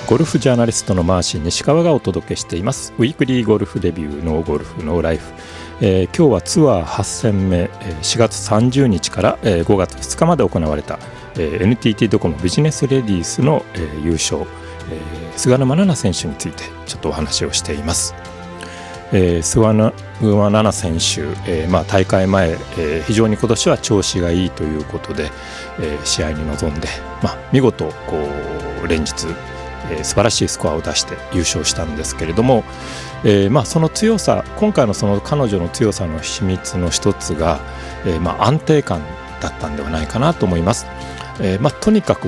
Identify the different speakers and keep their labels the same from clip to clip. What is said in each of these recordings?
Speaker 1: ゴルフジャーナリストのマーシー西川がお届けしていますウィークリーゴルフレビューのゴルフのライフ。今日はツアー8戦目4月30日から5月2日まで行われた NTT ドコモビジネスレディースの優勝菅沼菜々選手についてちょっとお話をしています。菅沼菜々選手、大会前、非常に今年は調子がいいということで、試合に臨んで、見事連日素晴らしいスコアを出して優勝したんですけれども、その強さ、今回のその彼女の強さの秘密の一つが、安定感だったんではないかなと思います。とにかく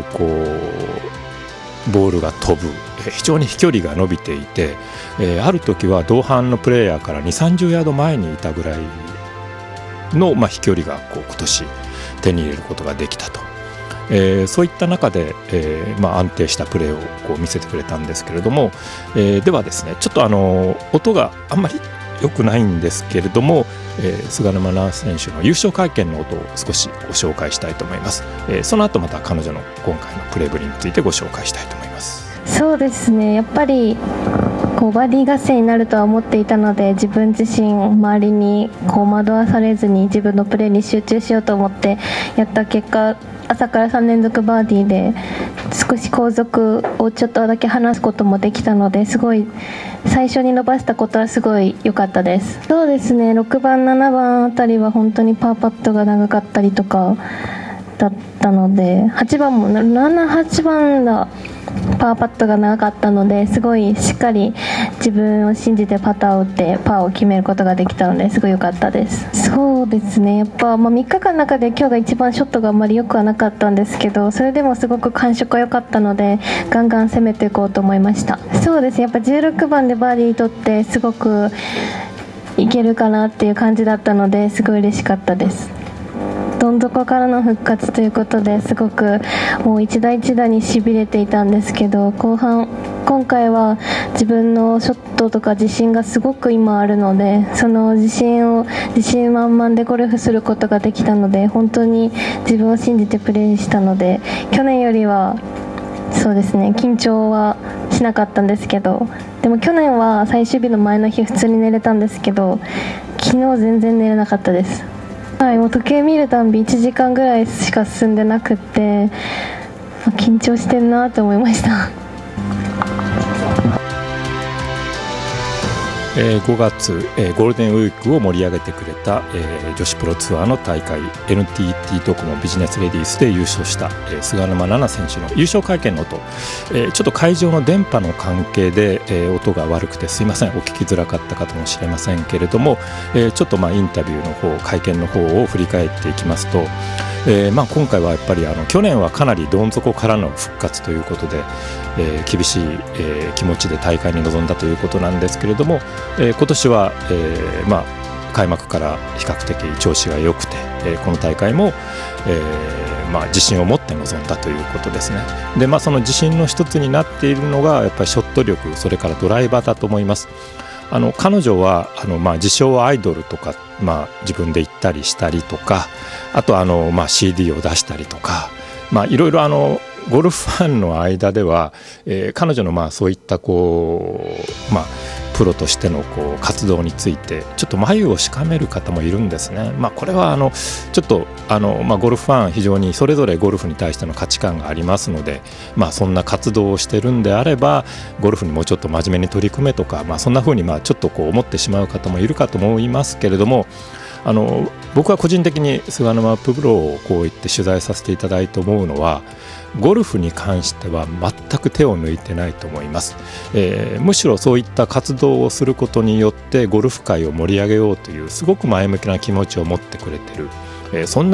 Speaker 1: ボールが飛ぶ、非常に飛距離が伸びていて、ある時は同伴のプレーヤーから2、30ヤード前にいたぐらいの、飛距離が今年手に入れることができたと。そういった中で、安定したプレーを見せてくれたんですけれども、ではですね、ちょっと音があんまり良くないんですけれども、菅沼菜々選手の優勝会見の音を少しご紹介したいと思います。その後また彼女の今回のプレーぶりについてご紹介したいと思います。
Speaker 2: そうですね、やっぱりバディ合戦になるとは思っていたので、自分自身周りに惑わされずに自分のプレーに集中しようと思ってやった結果、朝から3連続バーディーで少し後続をちょっとだけ離すこともできたので、すごい最初に伸ばしたことはすごい良かったです。そうですね、6番7番あたりは本当にパーパットが長かったりとかだったので、8番も7、8番がパーパットが長かったので、すごいしっかり自分を信じてパターを打ってパーを決めることができたので、すごい良かったです。そうですね、やっぱ、3日間の中で今日が一番ショットがあんまり良くはなかったんですけど、それでもすごく感触が良かったのでガンガン攻めていこうと思いました。そうですね、やっぱ16番でバーディー取ってすごくいけるかなっていう感じだったので、すごい嬉しかったです。どん底からの復活ということで、すごくもう一打一打にしびれていたんですけど、今回は自分のショットとか自信がすごく今あるので、その自信満々でゴルフすることができたので、本当に自分を信じてプレーしたので、去年よりはそうですね、緊張はしなかったんですけど、でも去年は最終日の前の日普通に寝れたんですけど、昨日全然寝れなかったです。もう時計見るたんび1時間ぐらいしか進んでなくって、緊張してるなと思いました。
Speaker 1: 5月、ゴールデンウィークを盛り上げてくれた、女子プロツアーの大会 NTT ドコモビジネスレディースで優勝した、菅沼菜々選手の優勝会見の音、ちょっと会場の電波の関係で、音が悪くてすいません、お聞きづらかったかもしれませんけれども、ちょっとインタビューの方、会見の方を振り返っていきますと、今回はやっぱり去年はかなりどん底からの復活ということで、厳しい、気持ちで大会に臨んだということなんですけれども、今年は、開幕から比較的調子が良くて、この大会も、自信を持って臨んだということですね。で、その自信の一つになっているのがやっぱりショット力、それからドライバーだと思います。彼女は自称アイドルとか、自分で言ったりしたりとか、あとCD を出したりとか、いろいろゴルフファンの間では、彼女のそういったプロとしての活動についてちょっと眉をしかめる方もいるんですね。これはちょっとゴルフファン非常にそれぞれゴルフに対しての価値観がありますので、そんな活動をしてるんであればゴルフにもうちょっと真面目に取り組めとか、そんな風にちょっと思ってしまう方もいるかと思いますけれども、僕は個人的に菅沼プロをこう言って取材させていただいて思うのは、ゴルフに関しては全く手を抜いてないと思います。むしろそういった活動をすることによってゴルフ界を盛り上げようというすごく前向きな気持ちを持ってくれてる、そんな